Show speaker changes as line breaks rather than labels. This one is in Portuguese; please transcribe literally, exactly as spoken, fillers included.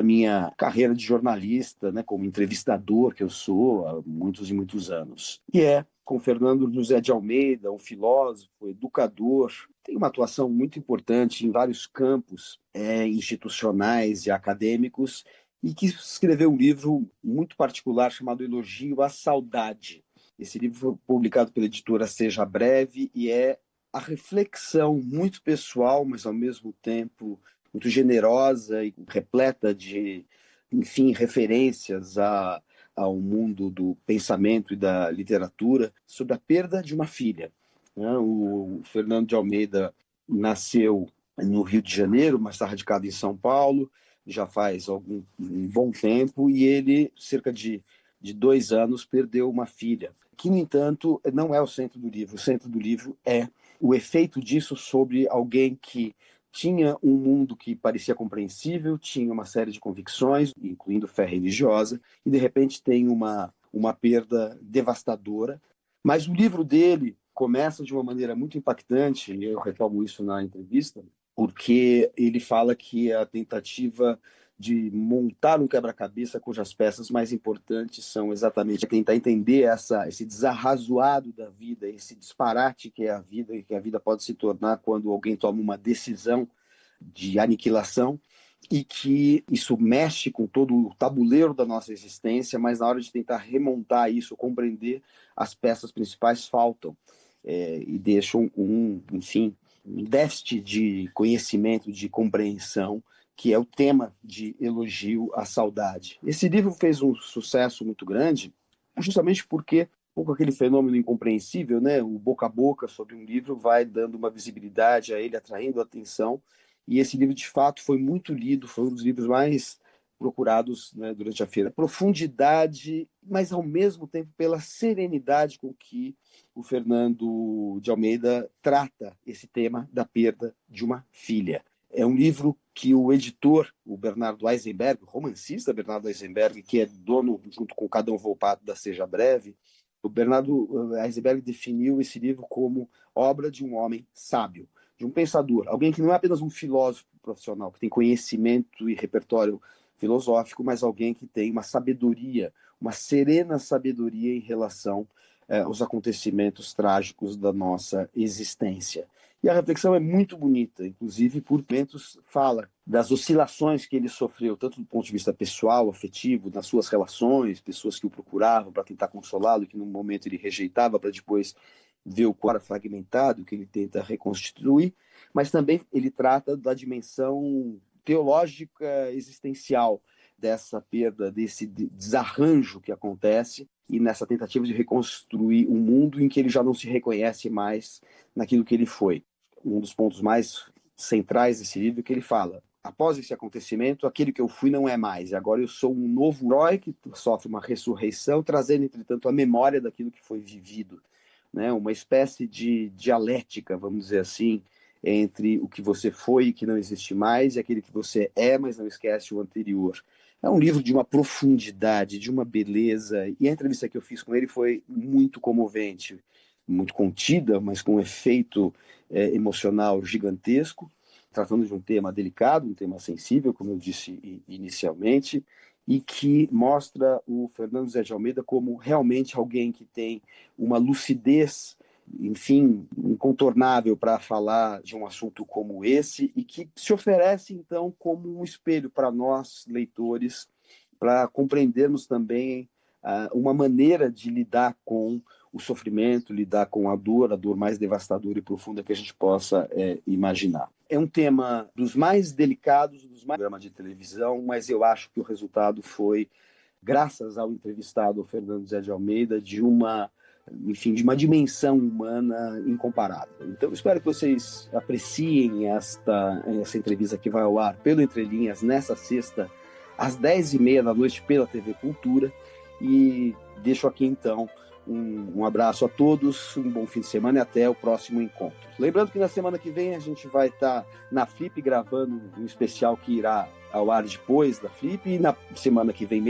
minha carreira de jornalista, né, como entrevistador que eu sou há muitos e muitos anos. E é com Fernando José de Almeida, um filósofo, educador, tem uma atuação muito importante em vários campos é, institucionais e acadêmicos, e que escreveu um livro muito particular chamado Elogio à Saudade. Esse livro foi publicado pela editora Seja Breve e é a reflexão muito pessoal, mas ao mesmo tempo muito generosa e repleta de, enfim, referências a, ao mundo do pensamento e da literatura sobre a perda de uma filha. O Fernando de Almeida nasceu no Rio de Janeiro, mas está radicado em São Paulo, já faz algum, um bom tempo, e ele, cerca de, de dois anos, perdeu uma filha, que, no entanto, não é o centro do livro. O centro do livro é o efeito disso sobre alguém que tinha um mundo que parecia compreensível, tinha uma série de convicções, incluindo fé religiosa, e, de repente, tem uma, uma perda devastadora. Mas o livro dele começa de uma maneira muito impactante, e eu retomo isso na entrevista, porque ele fala que a tentativa de montar um quebra-cabeça cujas peças mais importantes são exatamente tentar entender essa, esse desarrazoado da vida, esse disparate que é a vida e que a vida pode se tornar quando alguém toma uma decisão de aniquilação, e que isso mexe com todo o tabuleiro da nossa existência, mas na hora de tentar remontar isso, compreender, as peças principais faltam é, e deixam um, enfim, um déficit de conhecimento, de compreensão, que é o tema de Elogio à Saudade. Esse livro fez um sucesso muito grande, justamente porque, um pouco aquele fenômeno incompreensível, né? O boca a boca sobre um livro vai dando uma visibilidade a ele, atraindo a atenção, e esse livro, de fato, foi muito lido, foi um dos livros mais procurados, né, durante a feira. Profundidade, mas, ao mesmo tempo, pela serenidade com que o Fernando de Almeida trata esse tema da perda de uma filha. É um livro que o editor, o Bernardo Eisenberg, o romancista Bernardo Eisenberg, que é dono, junto com o Cadão Volpato, da Seja Breve, o Bernardo Eisenberg definiu esse livro como obra de um homem sábio, de um pensador, alguém que não é apenas um filósofo profissional, que tem conhecimento e repertório filosófico, mas alguém que tem uma sabedoria, uma serena sabedoria em relação eh, aos acontecimentos trágicos da nossa existência. E a reflexão é muito bonita, inclusive por momentos fala das oscilações que ele sofreu, tanto do ponto de vista pessoal, afetivo, nas suas relações, pessoas que o procuravam para tentar consolá-lo, que num momento ele rejeitava para depois ver o quadro fragmentado, que ele tenta reconstituir, mas também ele trata da dimensão teológica existencial dessa perda, desse desarranjo que acontece, e nessa tentativa de reconstruir um mundo em que ele já não se reconhece mais naquilo que ele foi. Um dos pontos mais centrais desse livro é que ele fala: após esse acontecimento, aquele que eu fui não é mais, e agora eu sou um novo herói que sofre uma ressurreição, trazendo, entretanto, a memória daquilo que foi vivido, né? Uma espécie de dialética, vamos dizer assim, entre o que você foi e que não existe mais, e aquele que você é, mas não esquece o anterior. É um livro de uma profundidade, de uma beleza, e a entrevista que eu fiz com ele foi muito comovente, muito contida, mas com um efeito é, emocional gigantesco, tratando de um tema delicado, um tema sensível, como eu disse inicialmente, e que mostra o Fernando José de Almeida como realmente alguém que tem uma lucidez, enfim, incontornável para falar de um assunto como esse, e que se oferece, então, como um espelho para nós, leitores, para compreendermos também uh, uma maneira de lidar com o sofrimento, lidar com a dor, a dor mais devastadora e profunda que a gente possa é, imaginar. É um tema dos mais delicados, dos mais programas de televisão, mas eu acho que o resultado foi, graças ao entrevistado Fernando José de Almeida, de uma, enfim, de uma dimensão humana incomparável. Então, espero que vocês apreciem esta, essa entrevista que vai ao ar pelo Entre Linhas nessa sexta, às dez e meia da noite, pela T V Cultura, e deixo aqui, então, Um, um abraço a todos, um bom fim de semana e até o próximo encontro. Lembrando que na semana que vem a gente vai estar na Flip gravando um especial que irá ao ar depois da Flip, e na semana que vem